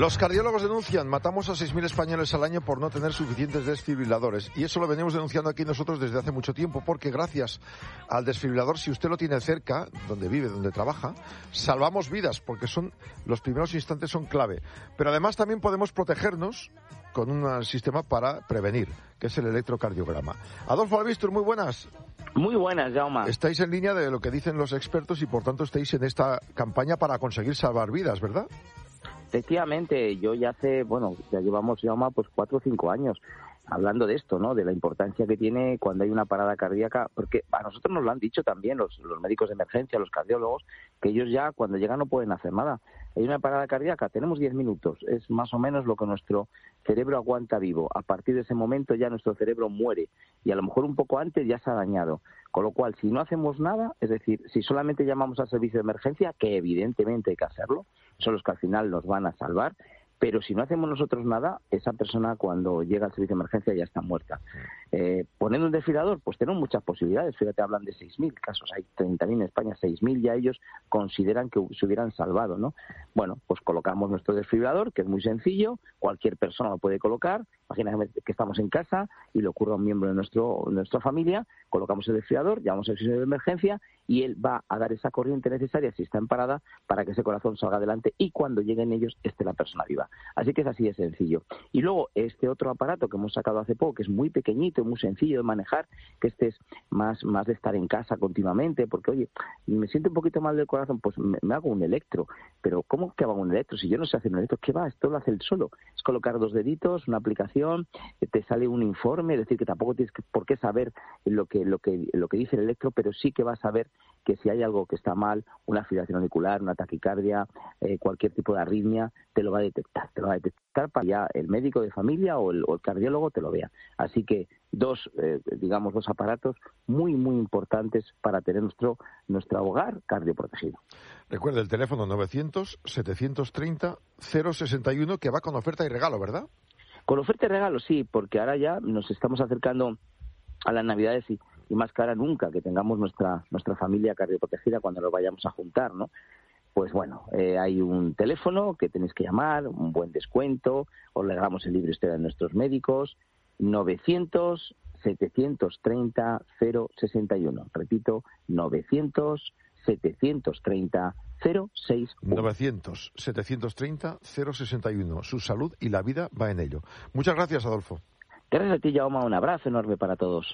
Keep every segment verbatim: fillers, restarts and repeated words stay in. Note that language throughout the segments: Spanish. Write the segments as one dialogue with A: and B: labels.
A: Los cardiólogos denuncian, matamos a seis mil españoles al año por no tener suficientes desfibriladores. Y eso lo venimos denunciando aquí nosotros desde hace mucho tiempo, porque gracias al desfibrilador, si usted lo tiene cerca, donde vive, donde trabaja, salvamos vidas, porque son los primeros instantes son clave. Pero además también podemos protegernos con un sistema para prevenir, que es el electrocardiograma. Adolfo Albistur, muy buenas.
B: Muy buenas, Jaume.
A: Estáis en línea de lo que dicen los expertos y por tanto estáis en esta campaña para conseguir salvar vidas, ¿verdad?
B: Efectivamente, yo ya hace, bueno, ya llevamos, Jaume, pues cuatro o cinco años hablando de esto, ¿no? De la importancia que tiene cuando hay una parada cardíaca, porque a nosotros nos lo han dicho también los, los médicos de emergencia, los cardiólogos, que ellos ya cuando llegan no pueden hacer nada. Hay una parada cardíaca, tenemos diez minutos, es más o menos lo que nuestro cerebro aguanta vivo. A partir de ese momento ya nuestro cerebro muere y a lo mejor un poco antes ya se ha dañado. Con lo cual, si no hacemos nada, es decir, si solamente llamamos al servicio de emergencia, que evidentemente hay que hacerlo, son los que al final nos van a salvar, pero si no hacemos nosotros nada, esa persona cuando llega al servicio de emergencia ya está muerta. Eh, poniendo un desfibrilador, pues tenemos muchas posibilidades. Fíjate, hablan de seis mil casos, hay treinta mil en España, seis mil ya ellos consideran que se hubieran salvado, ¿no? Bueno, pues colocamos nuestro desfibrilador, que es muy sencillo, cualquier persona lo puede colocar. Imagínate que estamos en casa y le ocurre a un miembro de nuestro, de nuestra familia, colocamos el desfibrilador, llamamos al servicio de emergencia y él va a dar esa corriente necesaria si está en parada para que ese corazón salga adelante y cuando lleguen ellos esté la persona viva. Así que es así de sencillo. Y luego este otro aparato que hemos sacado hace poco, que es muy pequeñito, muy sencillo de manejar, que este es más, más de estar en casa continuamente, porque oye, me siento un poquito mal del corazón, pues me, me hago un electro. Pero ¿cómo que hago un electro? Si yo no sé hacer un electro, ¿qué va? Esto lo hace él solo. Es colocar dos deditos, una aplicación, te sale un informe, es decir, que tampoco tienes que, por qué saber lo que, lo que, lo que dice el electro, pero sí que vas a saber que si hay algo que está mal, una fibrilación auricular, una taquicardia, eh, cualquier tipo de arritmia, te lo va a detectar, te lo va a detectar para ya el médico de familia o el, o el cardiólogo te lo vea. Así que dos, eh, digamos, dos aparatos muy, muy importantes para tener nuestro, nuestro hogar cardioprotegido.
A: Recuerda el teléfono novecientos, setecientos treinta, cero sesenta y uno que va con oferta y regalo, ¿verdad?
B: Con oferta y regalo, sí, porque ahora ya nos estamos acercando a las Navidades y, y más que ahora nunca que tengamos nuestra, nuestra familia cardioprotegida cuando nos vayamos a juntar, ¿no? Pues bueno, eh, hay un teléfono que tenéis que llamar, un buen descuento, os regalamos el libro Historia de nuestros médicos, novecientos, setecientos treinta, cero sesenta y uno. Repito, novecientos, setecientos treinta, cero sesenta y uno.
A: novecientos, setecientos treinta, cero sesenta y uno. Su salud y la vida va en ello. Muchas gracias, Adolfo.
B: Gracias a ti, Jaume. Un abrazo enorme para todos.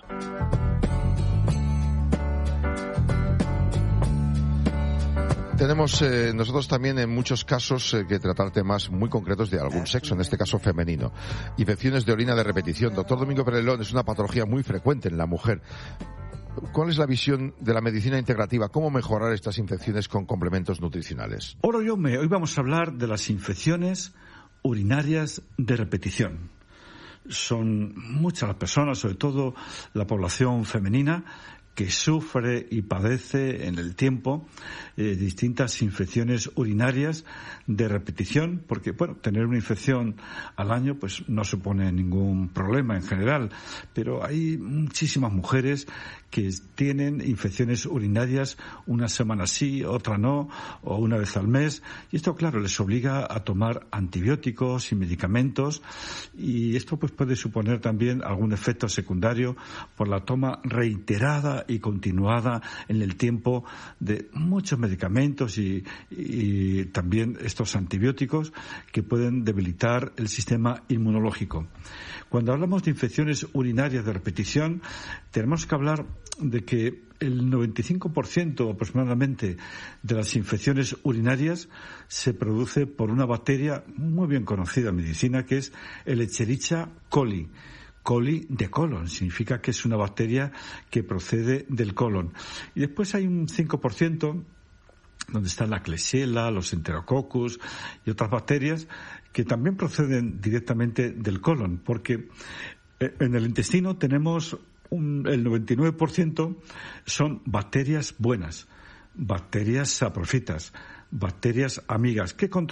A: Tenemos eh, nosotros también en muchos casos eh, que tratar temas muy concretos de algún sexo, en este caso femenino. Infecciones de orina de repetición. Doctor Domingo Perelón, es una patología muy frecuente en la mujer. ¿Cuál es la visión de la medicina integrativa? ¿Cómo mejorar estas infecciones con complementos nutricionales?
C: Hola, Jaume. Hoy vamos a hablar de las infecciones urinarias de repetición. Son muchas las personas, sobre todo la población femenina, que sufre y padece en el tiempo eh, distintas infecciones urinarias de repetición, porque, bueno, tener una infección al año pues no supone ningún problema en general, pero hay muchísimas mujeres que tienen infecciones urinarias una semana sí, otra no, o una vez al mes, y esto, claro, les obliga a tomar antibióticos y medicamentos, y esto pues puede suponer también algún efecto secundario por la toma reiterada y continuada en el tiempo de muchos medicamentos y, y también estos antibióticos que pueden debilitar el sistema inmunológico. Cuando hablamos de infecciones urinarias de repetición, tenemos que hablar de que el noventa y cinco por ciento aproximadamente de las infecciones urinarias se produce por una bacteria muy bien conocida en medicina, que es el Escherichia coli. Coli de colon, significa que es una bacteria que procede del colon. Y después hay un cinco por ciento donde está la Klebsiella, los Enterococcus y otras bacterias que también proceden directamente del colon, porque en el intestino tenemos un, el noventa y nueve por ciento son bacterias buenas, bacterias saprofitas, bacterias amigas que controlan